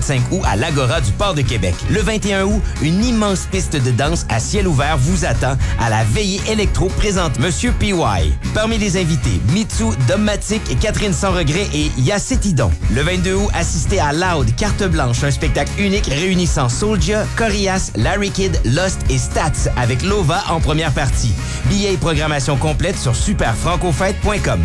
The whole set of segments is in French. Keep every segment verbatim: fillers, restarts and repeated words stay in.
vingt-cinq août à l'Agora du Port de Québec. Le vingt et un août, une immense piste de danse à ciel ouvert vous attend à la veillée électro présente Monsieur P Y. Parmi les invités, Mitsu, Dommatic, Catherine Sans Regret et Yacetidon. Le vingt-deux août, assistez à Loud, Carte Blanche, un spectacle unique réunissant Soulja, Corias, Larry Kidd, Lost et Stats avec Lova en première partie. Billets et programmation complète sur super franco fête point com.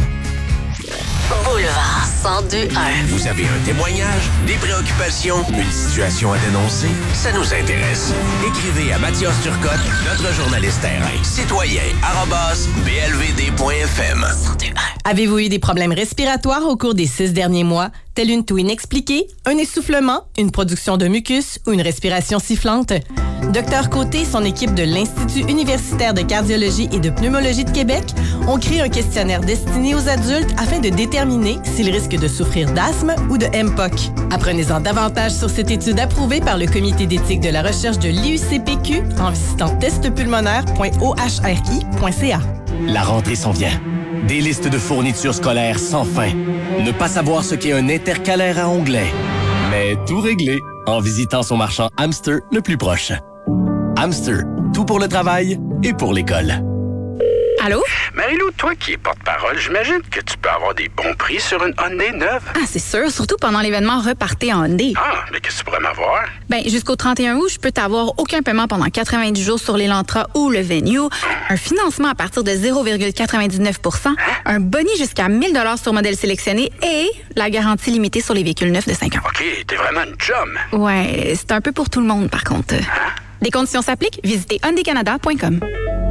Boulevard cent deux un. Vous avez un témoignage, des préoccupations, une situation à dénoncer? Ça nous intéresse. Écrivez à Mathias Turcotte, notre journaliste terrain. Citoyen arobase b l v d point f m. cent deux un. Avez-vous eu des problèmes respiratoires au cours des six derniers mois, tels une toux inexpliquée, un essoufflement, une production de mucus ou une respiration sifflante? Docteur Côté et son équipe de l'Institut universitaire de cardiologie et de pneumologie de Québec ont créé un questionnaire destiné aux adultes afin de déterminer s'ils risquent de souffrir d'asthme ou de M P O C. Apprenez-en davantage sur cette étude approuvée par le Comité d'éthique de la recherche de l'I U C P Q en visitant test pulmonaire point o h r i point c a. La rentrée s'en vient. Des listes de fournitures scolaires sans fin. Ne pas savoir ce qu'est un intercalaire à onglet. Mais tout réglé en visitant son marchand Hamster le plus proche. Hamster, tout pour le travail et pour l'école. Allô? Marie-Lou, toi qui es porte-parole, j'imagine que tu peux avoir des bons prix sur une Hyundai neuve. Ah, c'est sûr, surtout pendant l'événement Repartez en Hyundai. Ah, mais qu'est-ce que tu pourrais m'avoir? Ben, jusqu'au trente et un août, je peux t'avoir aucun paiement pendant quatre-vingt-dix jours sur l'Elantra ou le Venue, un financement à partir de zéro virgule quatre-vingt-dix-neuf pour cent, un boni jusqu'à mille dollars sur modèle sélectionné et la garantie limitée sur les véhicules neufs de cinq ans. OK, t'es vraiment une chum. Ouais, c'est un peu pour tout le monde, par contre. Hein? Les conditions s'appliquent. Visitez hyundai canada point com.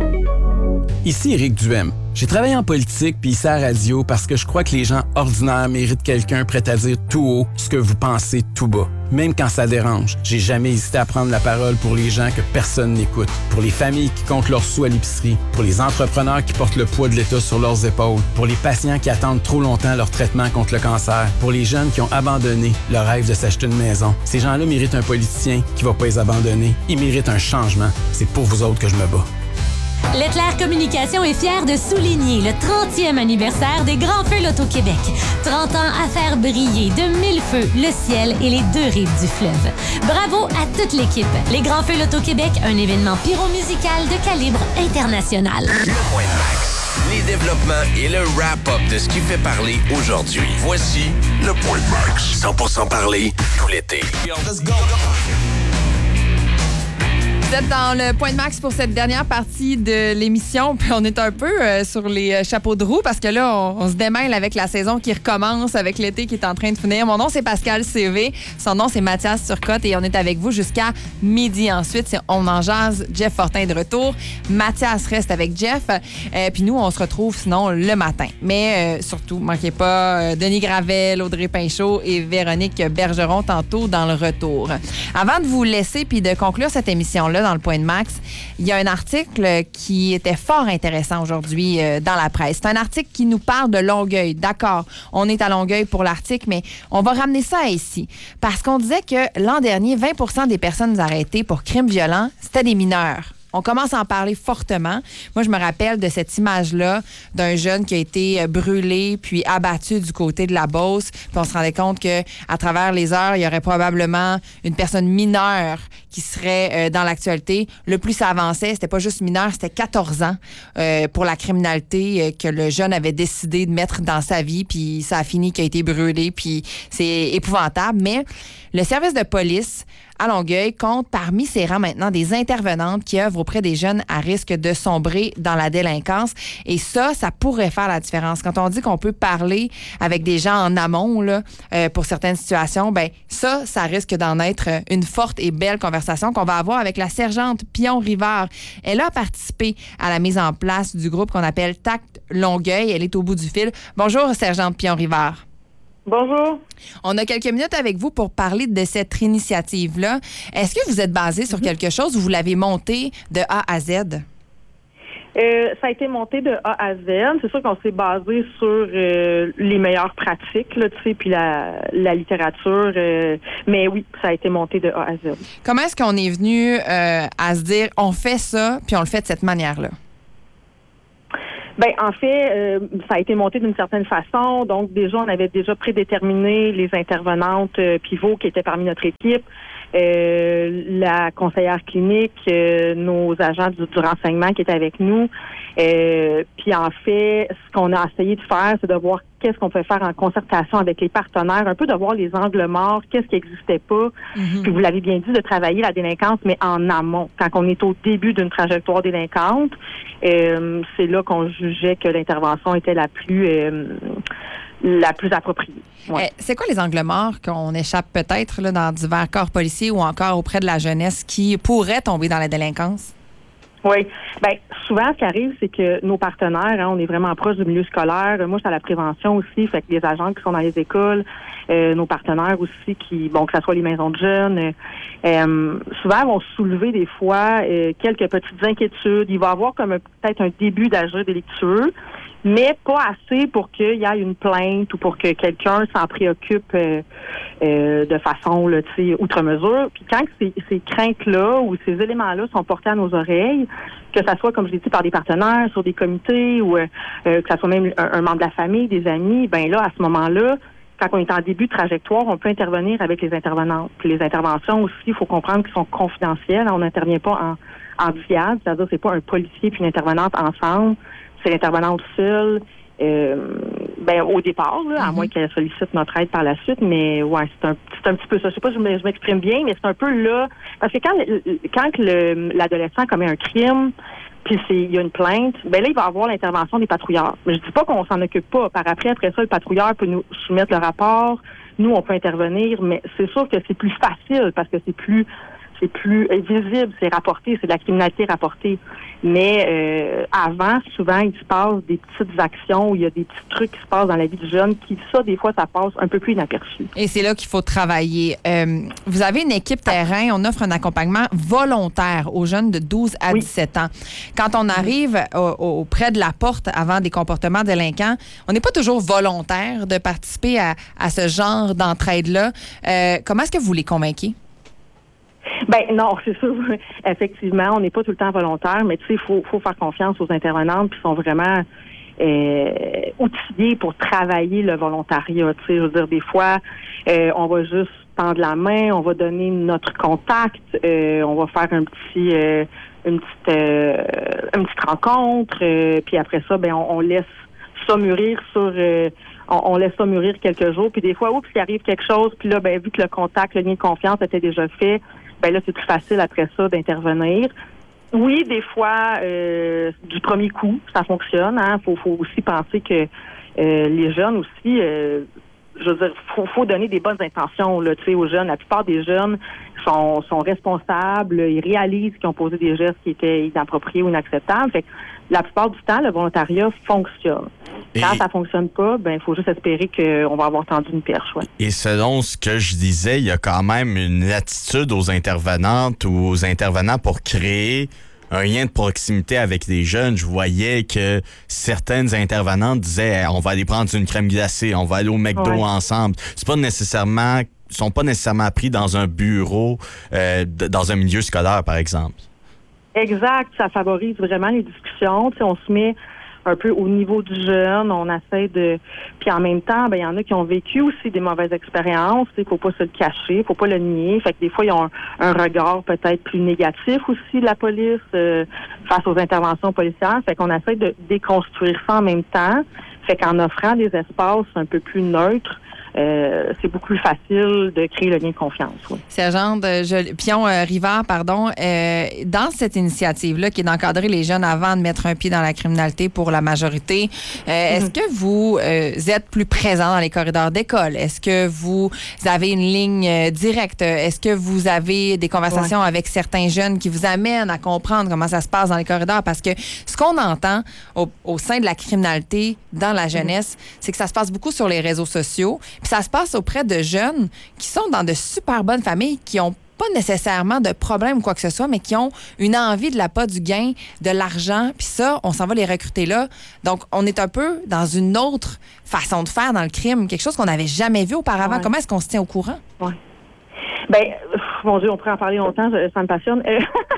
Ici Éric Duhem. J'ai travaillé en politique puis ici à la radio parce que je crois que les gens ordinaires méritent quelqu'un prêt à dire tout haut ce que vous pensez tout bas. Même quand ça dérange, j'ai jamais hésité à prendre la parole pour les gens que personne n'écoute, pour les familles qui comptent leurs sous à l'épicerie, pour les entrepreneurs qui portent le poids de l'État sur leurs épaules, pour les patients qui attendent trop longtemps leur traitement contre le cancer, pour les jeunes qui ont abandonné le rêve de s'acheter une maison. Ces gens-là méritent un politicien qui va pas les abandonner. Ils méritent un changement. C'est pour vous autres que je me bats. Leclerc Communication est fier de souligner le trentième anniversaire des Grands Feux Loto-Québec. trente ans à faire briller de mille feux le ciel et les deux rives du fleuve. Bravo à toute l'équipe. Les Grands Feux Loto-Québec, un événement pyro-musical de calibre international. Le Point de Max. Les développements et le wrap-up de ce qui fait parler aujourd'hui. Voici le Point de Max. cent pour cent parler tout l'été. Let's go! Vous êtes dans le Point de Max pour cette dernière partie de l'émission, puis on est un peu euh, sur les euh, chapeaux de roue parce que là, on, on se démêle avec la saison qui recommence, avec l'été qui est en train de finir. Mon nom, c'est Pascal C V. Son nom, c'est Mathias Turcotte et on est avec vous jusqu'à midi. Ensuite, c'est On en jase. Jeff Fortin est de retour. Mathias reste avec Jeff. Euh, puis nous, on se retrouve sinon le matin. Mais euh, surtout, manquez pas euh, Denis Gravel, Audrey Pinchot et Véronique Bergeron tantôt dans le retour. Avant de vous laisser puis de conclure cette émission-là, dans le Point de Max, il y a un article qui était fort intéressant aujourd'hui euh, dans la presse. C'est un article qui nous parle de Longueuil. D'accord, on est à Longueuil pour l'article, mais on va ramener ça à ici. Parce qu'on disait que l'an dernier, vingt pour cent des personnes arrêtées pour crimes violents, c'était des mineurs. On commence à en parler fortement. Moi, je me rappelle de cette image-là d'un jeune qui a été brûlé puis abattu du côté de la Beauce. Puis on se rendait compte que à travers les heures, il y aurait probablement une personne mineure qui serait euh, dans l'actualité. Le plus ça avançait, c'était pas juste mineur, c'était quatorze ans euh, pour la criminalité euh, que le jeune avait décidé de mettre dans sa vie. Puis ça a fini qu'il a été brûlé. Puis c'est épouvantable. Mais le service de police à Longueuil compte parmi ses rangs maintenant des intervenantes qui œuvrent auprès des jeunes à risque de sombrer dans la délinquance. Et ça, ça pourrait faire la différence. Quand on dit qu'on peut parler avec des gens en amont là, euh, pour certaines situations, ben ça, ça risque d'en être une forte et belle conversation qu'on va avoir avec la sergente Pion-Rivard. Elle a participé à la mise en place du groupe qu'on appelle Tact Longueuil. Elle est au bout du fil. Bonjour, sergente Pion-Rivard. Bonjour. On a quelques minutes avec vous pour parler de cette initiative-là. Est-ce que vous êtes basé sur quelque chose ou vous l'avez monté de A à Z? Euh, ça a été monté de A à Z. C'est sûr qu'on s'est basé sur euh, les meilleures pratiques, là, tu sais, puis la, la littérature. Euh, mais oui, ça a été monté de A à Z. Comment est-ce qu'on est venu euh, à se dire, on fait ça, puis on le fait de cette manière-là? Ben, en fait, euh, ça a été monté d'une certaine façon. Donc, déjà, on avait déjà prédéterminé les intervenantes euh, pivots qui étaient parmi notre équipe, euh, la conseillère clinique, euh, nos agents du, du renseignement qui étaient avec nous. Euh, puis, en fait, ce qu'on a essayé de faire, c'est de voir qu'est-ce qu'on peut faire en concertation avec les partenaires, un peu de voir les angles morts, qu'est-ce qui n'existait pas. Mm-hmm. Puis, vous l'avez bien dit, de travailler la délinquance, mais en amont. Quand on est au début d'une trajectoire délinquante, euh, c'est là qu'on jugeait que l'intervention était la plus euh, la plus appropriée. Ouais. Eh, c'est quoi les angles morts qu'on échappe peut-être là, dans divers corps policiers ou encore auprès de la jeunesse qui pourrait tomber dans la délinquance? Oui. Bien, souvent, ce qui arrive, c'est que nos partenaires, hein, on est vraiment proche du milieu scolaire. Moi, je suis à la prévention aussi, fait que les agents qui sont dans les écoles, euh, nos partenaires aussi, qui, bon, que ce soit les maisons de jeunes, euh, euh, souvent vont soulever des fois euh, quelques petites inquiétudes. Il va y avoir comme un, peut-être un début d'agir délictueux, mais pas assez pour qu'il y ait une plainte ou pour que quelqu'un s'en préoccupe euh, euh, de façon là, tu sais, outre mesure. Puis quand ces, ces craintes-là ou ces éléments-là sont portés à nos oreilles, que ça soit, comme je l'ai dit, par des partenaires, sur des comités ou euh, que ça soit même un, un membre de la famille, des amis, ben là, à ce moment-là, quand on est en début de trajectoire, on peut intervenir avec les intervenants. Puis les interventions aussi, il faut comprendre qu'elles sont confidentielles. On n'intervient pas en, en diade, c'est-à-dire c'est pas un policier puis une intervenante ensemble. C'est l'intervenante seule, euh, ben, au départ, là, à mm-hmm. moins qu'elle sollicite notre aide par la suite, mais ouais, c'est un, c'est un petit peu ça. Je sais pas si je m'exprime bien, mais c'est un peu là. Parce que quand, quand le, l'adolescent commet un crime, puis il y a une plainte, ben là, il va avoir l'intervention des patrouilleurs. Mais je dis pas qu'on s'en occupe pas. Par après, après ça, le patrouilleur peut nous soumettre le rapport. Nous, on peut intervenir, mais c'est sûr que c'est plus facile parce que c'est plus c'est plus visible, c'est rapporté, c'est de la criminalité rapportée. Mais euh, avant, souvent, il se passe des petites actions où il y a des petits trucs qui se passent dans la vie du jeune qui, ça, des fois, ça passe un peu plus inaperçu. Et c'est là qu'il faut travailler. Euh, vous avez une équipe terrain, on offre un accompagnement volontaire aux jeunes de douze à oui. dix-sept ans. Quand on arrive au, auprès de la porte avant des comportements délinquants, on n'est pas toujours volontaire de participer à, à ce genre d'entraide-là. Euh, comment est-ce que vous les convainquez? Ben non, c'est sûr. Effectivement, on n'est pas tout le temps volontaire, mais tu sais, il faut, faut faire confiance aux intervenantes, puis sont vraiment euh, outillés pour travailler le volontariat. Tu sais, je veux dire, des fois, euh, on va juste tendre la main, on va donner notre contact, euh, on va faire un petit, euh, une petite, euh, une petite rencontre, euh, puis après ça, ben on, on laisse ça mûrir sur. Euh, On, on laisse ça mûrir quelques jours, puis des fois, oups, il arrive quelque chose, puis là, ben vu que le contact, le lien de confiance était déjà fait, ben là, c'est plus facile après ça d'intervenir. Oui, des fois, euh, du premier coup, ça fonctionne. Hein. Faut, faut aussi penser que euh, les jeunes aussi, euh, je veux dire, faut, faut donner des bonnes intentions là, tu sais, aux jeunes. La plupart des jeunes sont, sont responsables, ils réalisent qu'ils ont posé des gestes qui étaient inappropriés ou inacceptables. Fait que la plupart du temps, le volontariat fonctionne. Et quand ça fonctionne pas, ben il faut juste espérer qu'on va avoir tendu une perche. Ouais. Et selon ce que je disais, il y a quand même une attitude aux intervenantes ou aux intervenants pour créer un lien de proximité avec les jeunes. Je voyais que certaines intervenantes disaient hey, on va aller prendre une crème glacée, on va aller au McDo ouais. ensemble. C'est pas nécessairement, sont pas nécessairement pris dans un bureau, euh, dans un milieu scolaire, par exemple. Exact, ça favorise vraiment les discussions. Tu sais, on se met un peu au niveau du jeune, on essaie de... Puis en même temps, ben il y en a qui ont vécu aussi des mauvaises expériences, il faut pas se le cacher, faut pas le nier. Fait que des fois, ils ont un, un regard peut-être plus négatif aussi de la police euh, face aux interventions policières. Fait qu'on essaie de déconstruire ça en même temps. Fait qu'en offrant des espaces un peu plus neutres, Euh, c'est beaucoup plus facile de créer le lien de confiance. Oui. Sergente je, Pion euh, Rivard, pardon, euh, dans cette initiative-là qui est d'encadrer les jeunes avant de mettre un pied dans la criminalité pour la majorité, euh, mm-hmm. est-ce que vous euh, êtes plus présent dans les corridors d'école? Est-ce que vous avez une ligne euh, directe? Est-ce que vous avez des conversations ouais. avec certains jeunes qui vous amènent à comprendre comment ça se passe dans les corridors? Parce que ce qu'on entend au, au sein de la criminalité dans la jeunesse, mm-hmm. c'est que ça se passe beaucoup sur les réseaux sociaux. Puis ça se passe auprès de jeunes qui sont dans de super bonnes familles, qui n'ont pas nécessairement de problème ou quoi que ce soit, mais qui ont une envie de l'appât du gain, de l'argent. Puis ça, on s'en va les recruter là. Donc, on est un peu dans une autre façon de faire dans le crime, quelque chose qu'on n'avait jamais vu auparavant. Ouais. Comment est-ce qu'on se tient au courant? Oui. Ben, mon Dieu, on pourrait en parler longtemps, ça me passionne.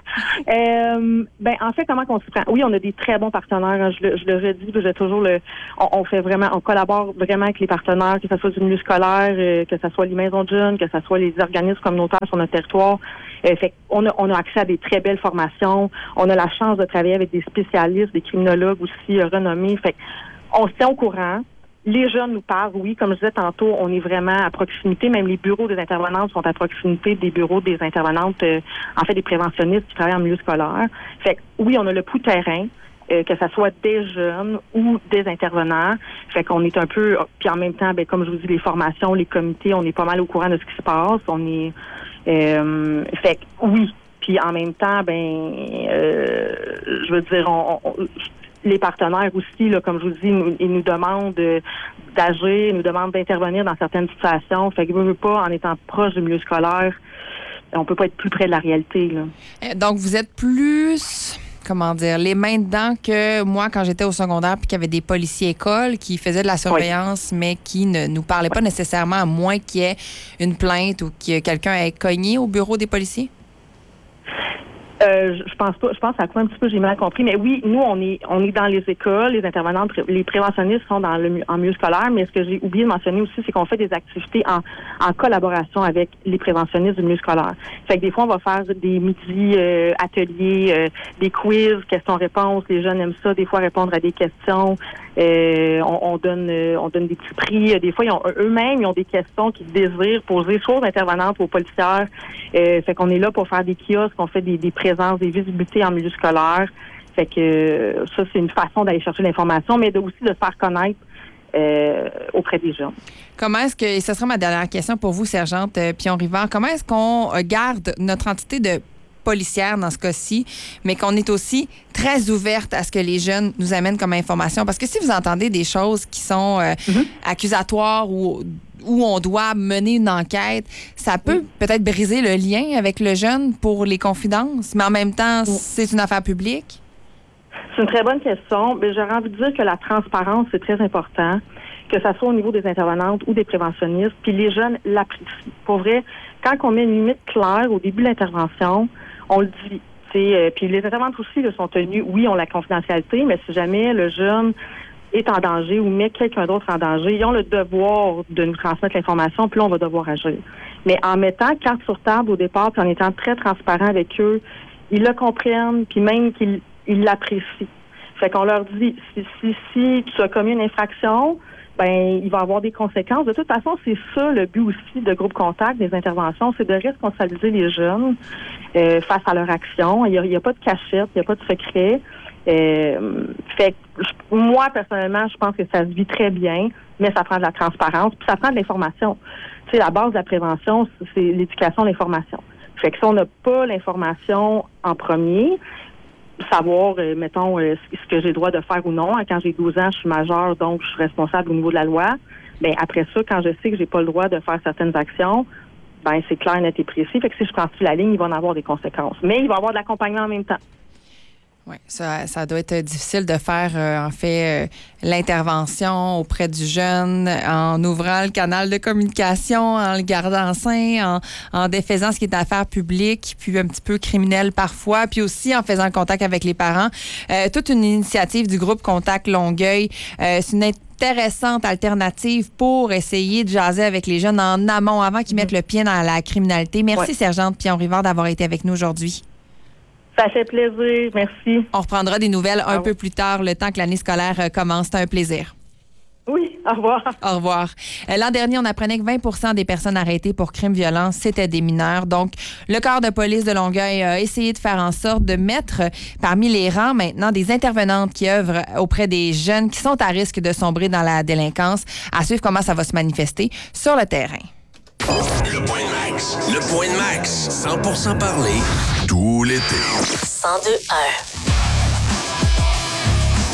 Euh, ben, en fait, comment qu'on se prend? Oui, on a des très bons partenaires. Hein, je, le, je le redis, j'ai toujours le. On, on fait vraiment, on collabore vraiment avec les partenaires, que ce soit du milieu scolaire, euh, que ce soit les maisons de jeunes, que ce soit les organismes communautaires sur notre territoire. Euh, fait on a, on a accès à des très belles formations. On a la chance de travailler avec des spécialistes, des criminologues aussi euh, renommés. Fait on se tient au courant. Les jeunes nous parlent, oui, comme je disais tantôt, on est vraiment à proximité. Même les bureaux des intervenantes sont à proximité des bureaux des intervenantes, euh, en fait, des préventionnistes qui travaillent en milieu scolaire. Fait que, oui, on a le pouls terrain, euh, que ce soit des jeunes ou des intervenants. Fait qu'on est un peu, puis en même temps, ben, comme je vous dis, les formations, les comités, on est pas mal au courant de ce qui se passe. On est, euh, fait que, oui. Puis en même temps, ben, euh, je veux dire, on, on les partenaires aussi, là, comme je vous dis, nous, ils nous demandent de, d'agir, ils nous demandent d'intervenir dans certaines situations. Fait que veut, veut pas, en étant proche du milieu scolaire, on peut pas être plus près de la réalité, là. Donc, vous êtes plus, comment dire, les mains dedans que moi quand j'étais au secondaire puis qu'il y avait des policiers écoles qui faisaient de la surveillance, oui. mais qui ne nous parlaient oui. pas nécessairement, à moins qu'il y ait une plainte ou que quelqu'un ait cogné au bureau des policiers? Euh, je pense pas, je pense à quoi un petit peu j'ai mal compris, mais oui, nous on est on est dans les écoles, les intervenantes, les préventionnistes sont dans le en milieu scolaire, mais ce que j'ai oublié de mentionner aussi, c'est qu'on fait des activités en, en collaboration avec les préventionnistes du milieu scolaire. Fait que des fois on va faire des midis euh, ateliers, euh, des quiz, questions-réponses, les jeunes aiment ça, des fois répondre à des questions. Euh, on, on donne euh, on donne des petits prix. Des fois, ils ont, eux-mêmes, ils ont des questions qu'ils désirent poser soit aux intervenantes ou aux policières. Euh, fait qu'on est là pour faire des kiosques, on fait des, des présences, des visibilités en milieu scolaire. Fait que euh, ça, c'est une façon d'aller chercher l'information, mais de, aussi de se faire connaître euh, auprès des jeunes. Comment est-ce que, et ce sera ma dernière question pour vous, sergente Pion-Rivard, comment est-ce qu'on garde notre entité de policière dans ce cas-ci, mais qu'on est aussi très ouverte à ce que les jeunes nous amènent comme information. Parce que si vous entendez des choses qui sont euh, mm-hmm. accusatoires ou où on doit mener une enquête, ça peut mm. peut-être briser le lien avec le jeune pour les confidences, mais en même temps, mm. c'est une affaire publique? C'est une très bonne question. Mais j'aurais envie de dire que la transparence, c'est très important, que ça soit au niveau des intervenantes ou des préventionnistes, puis les jeunes l'apprécient. Pour vrai, quand on met une limite claire au début de l'intervention, on le dit. Euh, puis les intervenantes aussi là, sont tenues, oui, ont la confidentialité, mais si jamais le jeune est en danger ou met quelqu'un d'autre en danger, ils ont le devoir de nous transmettre l'information, puis là, on va devoir agir. Mais en mettant carte sur table au départ, puis en étant très transparent avec eux, ils le comprennent, puis même qu'ils ils l'apprécient. Fait qu'on leur dit, si, si, si tu as commis une infraction, ben il va y avoir des conséquences. De toute façon, c'est ça le but aussi de Groupe Contact, des interventions, c'est de responsabiliser les jeunes euh, face à leur action. Il n'y a, a pas de cachette, il n'y a pas de secret. Euh, fait que moi, personnellement, je pense que ça se vit très bien, mais ça prend de la transparence, puis ça prend de l'information. Tu sais, la base de la prévention, c'est l'éducation, l'information. Fait que si on n'a pas l'information en premier, savoir, euh, mettons, euh, ce que j'ai le droit de faire ou non. Quand j'ai douze ans, je suis majeure, donc je suis responsable au niveau de la loi. Ben après ça, quand je sais que j'ai pas le droit de faire certaines actions, ben c'est clair, net et précis. Fait que si je prends sur la ligne, il va en avoir des conséquences. Mais il va y avoir de l'accompagnement en même temps. Oui, ça, ça doit être difficile de faire, euh, en fait, euh, l'intervention auprès du jeune en ouvrant le canal de communication, en le gardant sain, en, en défaisant ce qui est affaire publique, puis un petit peu criminel parfois, puis aussi en faisant le contact avec les parents. Euh, toute une initiative du groupe Contact Longueuil. Euh, c'est une intéressante alternative pour essayer de jaser avec les jeunes en amont, avant qu'ils mettent le pied dans la criminalité. Merci, ouais. sergente Pion-Rivard, d'avoir été avec nous aujourd'hui. Ça fait plaisir. Merci. On reprendra des nouvelles un peu plus tard, le temps que l'année scolaire commence. C'est un plaisir. Oui, au revoir. Au revoir. L'an dernier, on apprenait que vingt pour cent des personnes arrêtées pour crimes violents, c'était des mineurs. Donc, le corps de police de Longueuil a essayé de faire en sorte de mettre parmi les rangs maintenant des intervenantes qui œuvrent auprès des jeunes qui sont à risque de sombrer dans la délinquance. À suivre comment ça va se manifester sur le terrain. Le Point de Max. Le Point de Max. cent pour cent parlé. Tout l'été. cent deux un.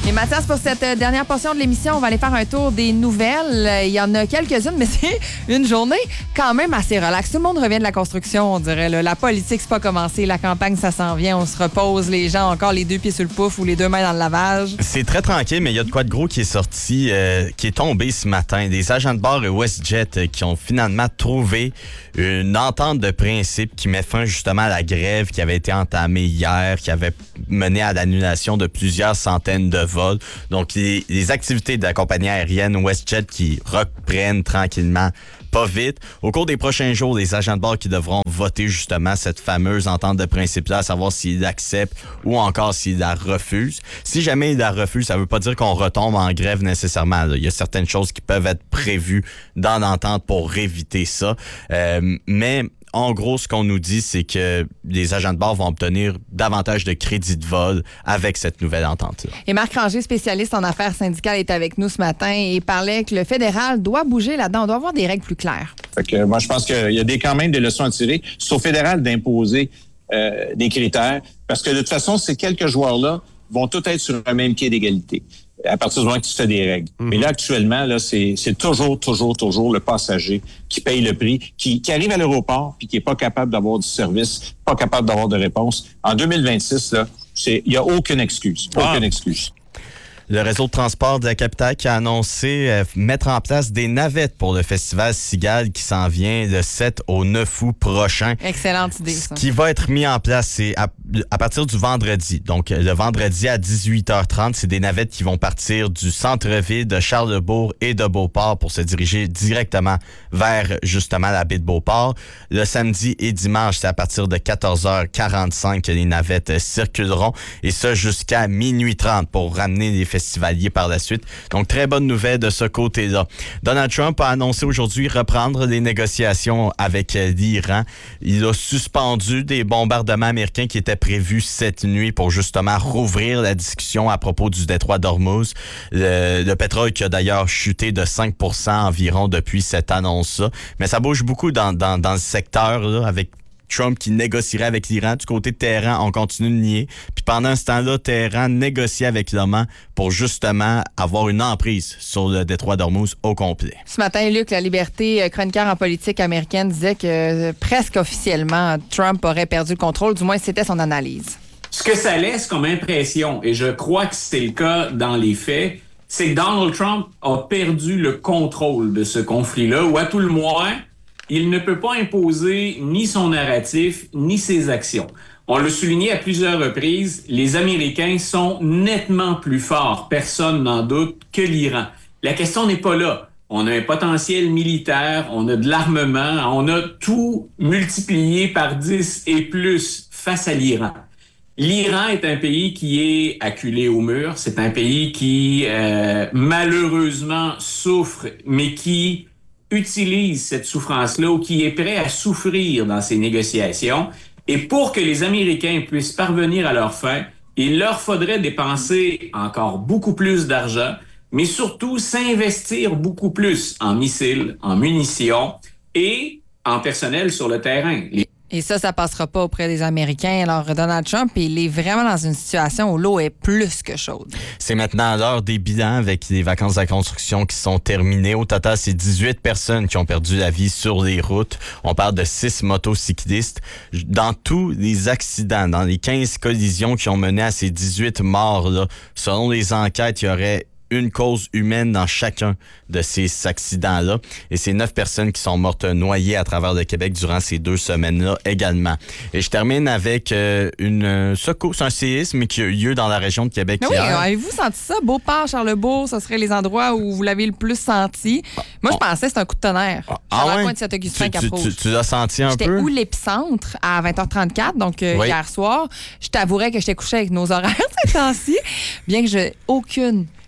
Et Mathias, pour cette dernière portion de l'émission, on va aller faire un tour des nouvelles. Il y en a quelques-unes, mais c'est une journée quand même assez relax. Tout le monde revient de la construction, on dirait. Là. La politique, c'est pas commencé. La campagne, ça s'en vient. On se repose. Les gens ont encore les deux pieds sur le pouf ou les deux mains dans le lavage. C'est très tranquille, mais il y a de quoi de gros qui est sorti, euh, qui est tombé ce matin. Des agents de bord et WestJet euh, qui ont finalement trouvé une entente de principe qui met fin justement à la grève qui avait été entamée hier, qui avait mené à l'annulation de plusieurs centaines de vols. Donc, les, les activités de la compagnie aérienne WestJet qui reprennent tranquillement, pas vite. Au cours des prochains jours, les agents de bord qui devront voter justement cette fameuse entente de principe-là, à savoir s'ils l'acceptent ou encore s'ils la refusent. Si jamais ils la refusent, ça veut pas dire qu'on retombe en grève nécessairement. Là. Il y a certaines choses qui peuvent être prévues dans l'entente pour éviter ça. Euh, mais en gros, ce qu'on nous dit, c'est que les agents de bord vont obtenir davantage de crédits de vol avec cette nouvelle entente-là. Et Marc Ranger, spécialiste en affaires syndicales, est avec nous ce matin et parlait que le fédéral doit bouger là-dedans. On doit avoir des règles plus claires. Fait que, moi, je pense qu'il y a des, quand même des leçons à tirer. C'est au fédéral d'imposer euh, des critères parce que de toute façon, ces quelques joueurs-là vont tous être sur un même pied d'égalité à partir du moment que tu fais des règles. Mm-hmm. Mais là, actuellement, là, c'est, c'est toujours, toujours, toujours le passager qui paye le prix, qui, qui arrive à l'aéroport puis qui est pas capable d'avoir du service, pas capable d'avoir de réponse. En deux mille vingt-six, là, c'est, il y a aucune excuse. Aucune ah. excuse. Le réseau de transport de la capitale qui a annoncé euh, mettre en place des navettes pour le festival Cigale qui s'en vient le sept au neuf août prochain. Excellente idée, ça. Ce qui va être mis en place, c'est à, à partir du vendredi. Donc, le vendredi à dix-huit heures trente, c'est des navettes qui vont partir du centre-ville de Charlesbourg et de Beauport pour se diriger directement vers, justement, la baie de Beauport. Le samedi et dimanche, c'est à partir de quatorze heures quarante-cinq que les navettes circuleront. Et ça, jusqu'à minuit trente pour ramener les festivaliers par la suite. Donc, très bonne nouvelle de ce côté-là. Donald Trump a annoncé aujourd'hui reprendre les négociations avec l'Iran. Il a suspendu des bombardements américains qui étaient prévus cette nuit pour justement rouvrir la discussion à propos du détroit d'Ormuz. Le, le pétrole qui a d'ailleurs chuté de cinq pour cent environ depuis cette annonce-là. Mais ça bouge beaucoup dans, dans, dans le secteur, là, avec Trump qui négocierait avec l'Iran. Du côté de Téhéran, on continue de nier. Puis pendant ce temps-là, Téhéran négocie avec l'Oman pour justement avoir une emprise sur le détroit d'Ormuz au complet. Ce matin, Luc, La Liberté, chroniqueur en politique américaine, disait que euh, presque officiellement, Trump aurait perdu le contrôle. Du moins, c'était son analyse. Ce que ça laisse comme impression, et je crois que c'est le cas dans les faits, c'est que Donald Trump a perdu le contrôle de ce conflit-là, ou à tout le moins, il ne peut pas imposer ni son narratif, ni ses actions. On l'a souligné à plusieurs reprises, les Américains sont nettement plus forts, personne n'en doute, que l'Iran. La question n'est pas là. On a un potentiel militaire, on a de l'armement, on a tout multiplié par dix et plus face à l'Iran. L'Iran est un pays qui est acculé au mur, c'est un pays qui euh, malheureusement souffre, mais qui utilise cette souffrance-là ou qui est prêt à souffrir dans ces négociations. Et pour que les Américains puissent parvenir à leur fin, il leur faudrait dépenser encore beaucoup plus d'argent, mais surtout s'investir beaucoup plus en missiles, en munitions et en personnel sur le terrain. Les Et ça, ça passera pas auprès des Américains. Alors, Donald Trump, il est vraiment dans une situation où l'eau est plus que chaude. C'est maintenant l'heure des bilans avec les vacances de la construction qui sont terminées. Au total, c'est dix-huit personnes qui ont perdu la vie sur les routes. On parle de six motocyclistes. Dans tous les accidents, dans les quinze collisions qui ont mené à ces dix-huit morts-là, selon les enquêtes, il y aurait une cause humaine dans chacun de ces accidents-là. Et c'est neuf personnes qui sont mortes noyées à travers le Québec durant ces deux semaines-là également. Et je termine avec euh, une secousse, un séisme qui a eu lieu dans la région de Québec Mais hier. Oui, avez-vous senti ça? Beauport, Charlesbourg, ce seraient les endroits où vous l'avez le plus senti. Moi, je pensais que c'était un coup de tonnerre. Ah ouais? Le coin de Saint-Augustin tu, tu, tu, tu l'as senti un j'étais peu? J'étais où l'épicentre à vingt heures trente-quatre, donc euh, oui. hier soir. Je t'avouerais que j'étais couché avec nos horaires ces temps-ci, bien que j'ai aucune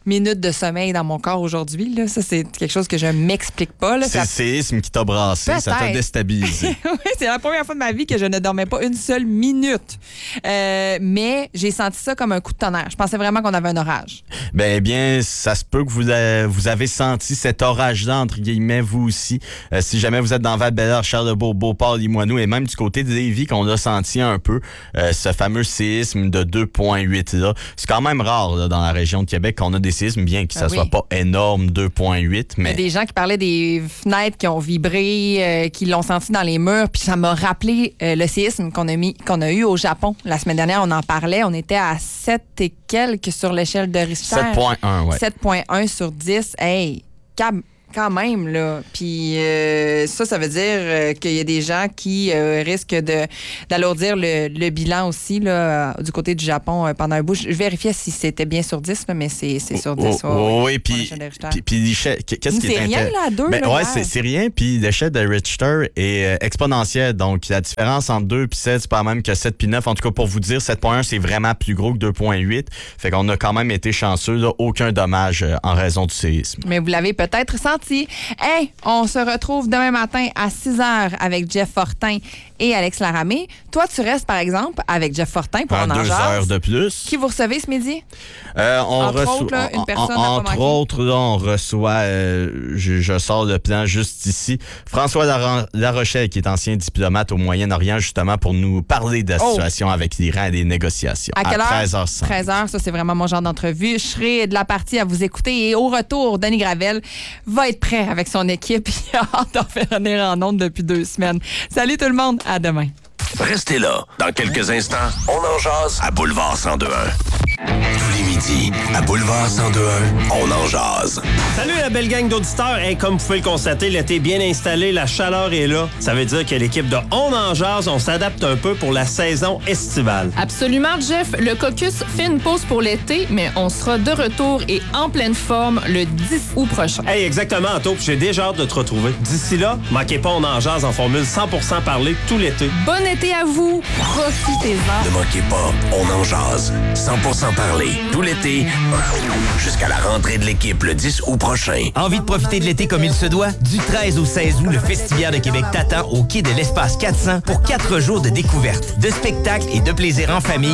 minutes de sommeil dans mon corps aujourd'hui. Là. Ça, c'est quelque chose que je m'explique pas. Là. C'est Ça... le séisme qui t'a brassé, Peut-être. ça t'a déstabilisé. Oui, c'est la première fois de ma vie que je ne dormais pas une seule minute. Euh, mais j'ai senti ça comme un coup de tonnerre. Je pensais vraiment qu'on avait un orage. Ben bien, ça se peut que vous, avez, vous avez senti cet orage-là, entre guillemets, vous aussi. Euh, si jamais vous êtes dans Val-Bélair, Charlebourg, Beauport, Limoilou, et même du côté de Lévis, qu'on a senti un peu euh, ce fameux séisme de deux virgule huit là. C'est quand même rare là, dans la région de Québec qu'on a des séismes, bien que ça ah, soit oui. pas énorme, deux virgule huit. Mais... Il y a des gens qui parlaient des fenêtres qui ont vibré, euh, qui l'ont senti dans les murs, puis ça m'a rappelé euh, le séisme qu'on a mis, qu'on a eu au Japon. La semaine dernière, on en parlait, on était à sept et quelques sur l'échelle de Richter. sept virgule un, ouais. sept virgule un sur dix. Hey, cab- quand même, là. Puis euh, ça, ça veut dire euh, qu'il y a des gens qui euh, risquent de, d'alourdir le, le bilan aussi, là, euh, du côté du Japon euh, pendant un bout. Je vérifiais si c'était bien sur dix, là, mais c'est, c'est sur dix. Oh, ouais, oh, ouais, oui, puis, puis, puis l'échelle, qu'est-ce qui c'est est rien, intér... là, à deux, ben, là, ouais, ouais. c'est, c'est rien. Puis l'échelle de Richter est euh, exponentielle. Donc, la différence entre deux et sept, c'est pas la même que sept puis neuf. En tout cas, pour vous dire, sept virgule un, c'est vraiment plus gros que deux virgule huit. Fait qu'on a quand même été chanceux. Là, aucun dommage euh, en raison du séisme. Mais vous l'avez peut-être senti. Hey, on se retrouve demain matin à six heures avec Jeff Fortin et Alex Laramé. Toi, tu restes, par exemple, avec Jeff Fortin pour en On en deux jase. heures de plus. Qui vous recevez ce midi? Euh, on entre reçoit, autres, là, une personne en, à pas entre manquer. autres, là, on reçoit, euh, je, je sors le plan juste ici, François Lara- Larochelle, qui est ancien diplomate au Moyen-Orient, justement, pour nous parler de la Oh. situation avec l'Iran et des négociations. À quelle heure? treize heures cinq. treize heures, ça, c'est vraiment mon genre d'entrevue. Je serai de la partie à vous écouter. Et au retour, Denis Gravel va être prêt avec son équipe. Il a hâte d'en faire venir en ondes depuis deux semaines. Salut tout le monde, à demain. Restez là. Dans quelques instants, on en jase à Boulevard cent deux un. Tous les midis, à Boulevard cent deux un, on en jase. Salut la belle gang d'auditeurs. Hey, comme vous pouvez le constater, l'été est bien installé, la chaleur est là. Ça veut dire que l'équipe de On en jase, on s'adapte un peu pour la saison estivale. Absolument, Jeff. Le caucus fait une pause pour l'été, mais on sera de retour et en pleine forme le dix août prochain. Hey, exactement, Anto. J'ai déjà hâte de te retrouver. D'ici là, manquez pas On en jase en formule cent pour cent parlé tout l'été. Bon été à vous. Profitez-en. Ne manquez pas, on en jase. cent pour cent parler tout l'été jusqu'à la rentrée de l'équipe le dix août prochain. Envie de profiter de l'été comme il se doit? Du treize au seize août, le Festivière de Québec t'attend au quai de l'Espace quatre cents pour quatre jours de découverte, de spectacles et de plaisir en famille